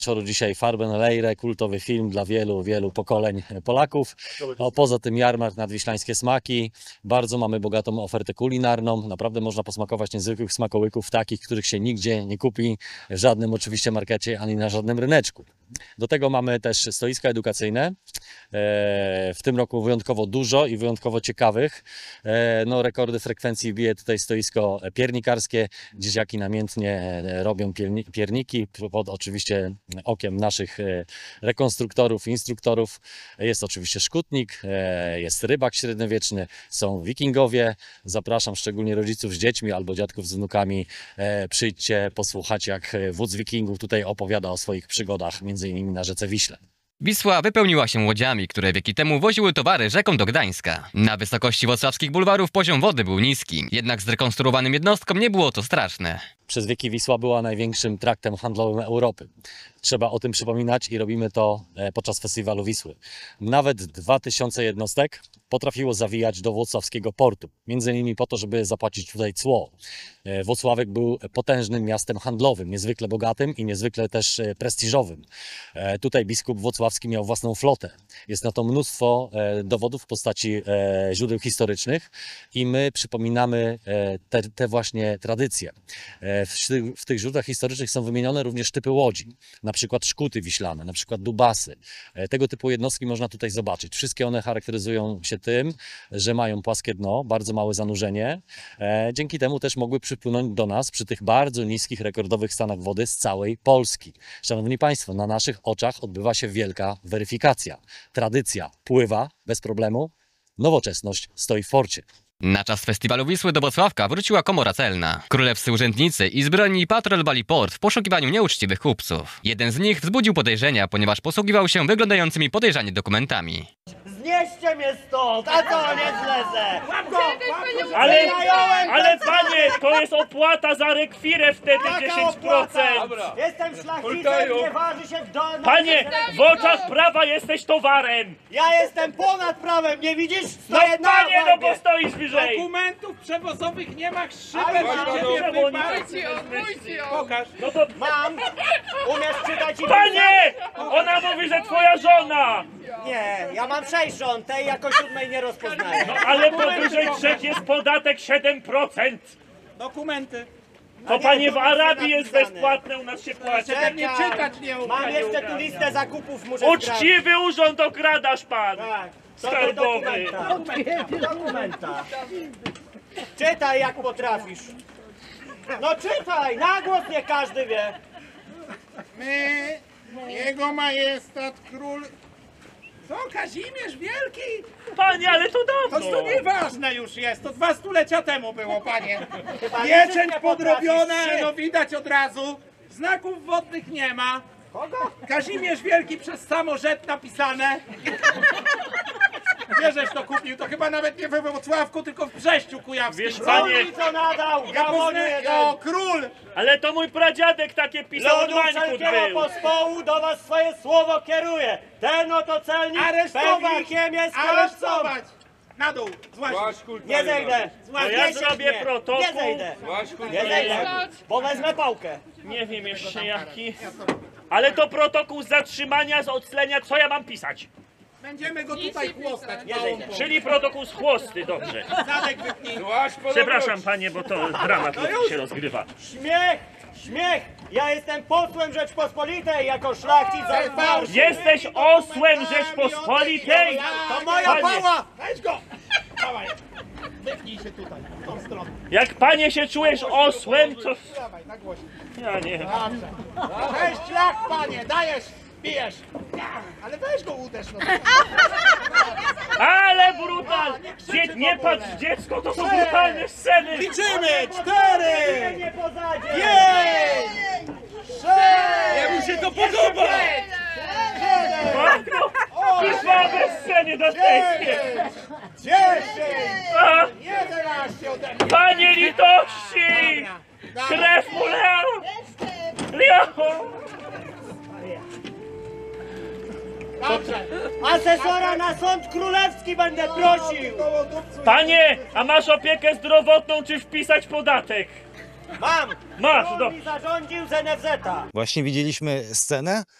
wieczoru dzisiaj Farben Leire, kultowy film dla wielu pokoleń Polaków. Poza tym jarmark Nadwiślańskie Smaki. Bardzo mamy bogatą ofertę kulinarną. Naprawdę można posmakować niezwykłych smakołyków, takich, których się nigdzie nie kupi, w żadnym oczywiście markecie, ani na żadnym ryneczku. Do tego mamy też stoiska edukacyjne. W tym roku wyjątkowo dużo i wyjątkowo ciekawych. No, rekordy frekwencji bije tutaj stoisko piernikarskie. Dzieciaki namiętnie robią pierniki pod oczywiście okiem naszych rekonstruktorów, instruktorów. Jest oczywiście szkutnik, jest rybak średniowieczny, są wikingowie. Zapraszam szczególnie rodziców z dziećmi albo dziadków z wnukami. Przyjdźcie, posłuchać, jak wódz wikingów tutaj opowiada o swoich przygodach, między innymi na rzece Wiśle. Wisła wypełniła się łodziami, które wieki temu woziły towary rzeką do Gdańska. Na wysokości wrocławskich bulwarów poziom wody był niski, jednak zrekonstruowanym jednostkom nie było to straszne. Przez wieki Wisła była największym traktem handlowym Europy. Trzeba o tym przypominać i robimy to podczas festiwalu Wisły. Nawet 2000 jednostek potrafiło zawijać do włocławskiego portu. Między innymi po to, żeby zapłacić tutaj cło. Włocławek był potężnym miastem handlowym, niezwykle bogatym i niezwykle też prestiżowym. Tutaj biskup włocławski miał własną flotę. Jest na to mnóstwo dowodów w postaci źródeł historycznych i my przypominamy te właśnie tradycje. W tych źródłach historycznych są wymienione również typy łodzi, na przykład szkuty wiślane, na przykład dubasy. Tego typu jednostki można tutaj zobaczyć. Wszystkie one charakteryzują się tym, że mają płaskie dno, bardzo małe zanurzenie. Dzięki temu też mogły przypłynąć do nas przy tych bardzo niskich, rekordowych stanach wody z całej Polski. Szanowni Państwo, na naszych oczach odbywa się wielka weryfikacja. Tradycja pływa bez problemu, nowoczesność stoi w forcie. Na czas festiwalu Wisły do Wrocławka wróciła komora celna. Królewscy urzędnicy i zbrojni patrolowali port w poszukiwaniu nieuczciwych kupców. Jeden z nich wzbudził podejrzenia, ponieważ posługiwał się wyglądającymi podejrzanie dokumentami. Znieście mnie stąd, a co, nie zlezę! Ale panie, to jest opłata za rekwirę wtedy 10%. Jestem szlachcicem, nie waży się w dolną... Panie, w oczach prawa jesteś towarem. Ja jestem ponad prawem, nie widzisz? No panie, no bo stoisz wyżej. Dokumentów przewozowych nie ma, Ale szybę mam. na ciebie Pokaż. No to Mam! Umiesz czytać i panie, ona mówi, że twoja żona. Nie, ja mam 6 żon, tej jako 7 nie rozpoznaję. No ale powyżej 3 jest podatek 7%. Dokumenty. To panie w Arabii jest napisane. bezpłatne, u nas się płaci. Czekaj, nie czytać nie umiem. Mam jeszcze tu listę zakupów, muszę Uczciwy urząd okradasz pan. Tak. To do Skarbowy. dokumenta. Czytaj jak potrafisz. No czytaj, na głos nie każdy wie. My, jego majestat król... Co, Kazimierz Wielki? Panie, ale to To dawno. nieważne już jest, to 2 stulecia temu było, panie. Chyba Pieczęć nie podrobiona, potrafisz. no widać od razu. Znaków wodnych nie ma. Kogo? Kazimierz Wielki przez samorzet napisane. Gdzie żeś to kupił? To chyba nawet nie we Wrocławku, tylko w Brześciu Kujawskim. Wiesz, panie, Król mi to nadał, Ja gamoniu poznaję, jeden. o, król! ale to mój pradziadek takie pisał, od Ludu Mańkut wszelkiego był. pospołu do was swoje słowo kieruje. Ten oto celnik Aresztować! pewnikiem jest kierowcą. Aresztować! Na dół! Złaź! Nie zejdę. No ja Nie zrobię siedź mnie. protokół. Nie zejdę. Nie zejdę, bo wezmę pałkę. Nie wiem jeszcze jaki. Ale to protokół zatrzymania, z oclenia, co ja mam pisać? Będziemy go tutaj chłostać. Nie zejdę. Czyli protokół z chłosty, dobrze. Zadek wypnij. Przepraszam panie, bo to dramat się rozgrywa. Śmiech! Śmiech! Ja jestem posłem Rzeczpospolitej jako szlachcic z Warszawy. Jesteś osłem Rzeczpospolitej? To moja Panie. pała! Weź go! Dawaj! Wypnij się tutaj, w tą stronę. Jak panie się czujesz osłem, to... Dawaj, na głośno. Ja nie. Dobrze. 6 lat, panie, dajesz, bijesz. Ale weź go uderz, no. Ale brutal! Nie patrz dziecko, to są brutalne sceny! Liczymy! 4! Nie pozadzie! 5! 6! Jemu się to podoba! Krwawe sceny dantejskie! 10! A, 11 ode mnie! panie litości! Krew mu leo! Leo! Dobrze! Asesora na sąd królewski będę prosił! Panie, a masz opiekę zdrowotną, czy wpisać podatek? Mam! Masz, Król no. mi zarządził z NFZ-a. Właśnie widzieliśmy scenę,